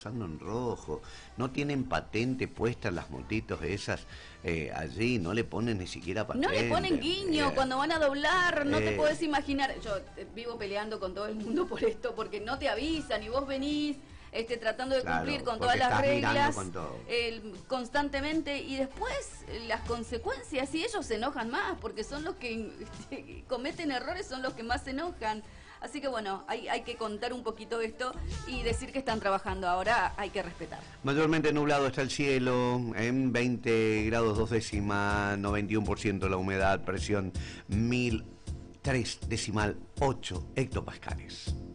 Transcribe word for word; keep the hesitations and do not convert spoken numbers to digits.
pasando en rojo, no tienen patente puestas las motitos esas eh, allí, no le ponen ni siquiera patente. No le ponen guiño eh, cuando van a doblar, no eh, te podés imaginar. Yo eh, vivo peleando con todo el mundo por esto, porque no te avisan y vos venís este, tratando de claro, cumplir con porque todas las estás mirando reglas con todo. eh, constantemente, y después eh, las consecuencias, y ellos se enojan más, porque son los que este, cometen errores, son los que más se enojan. Así que bueno, hay, hay que contar un poquito esto y decir que están trabajando. Ahora hay que respetar. Mayormente nublado está el cielo, en veinte grados dos décimas, noventa y uno por ciento la humedad, presión mil tres decimal ocho hectopascales.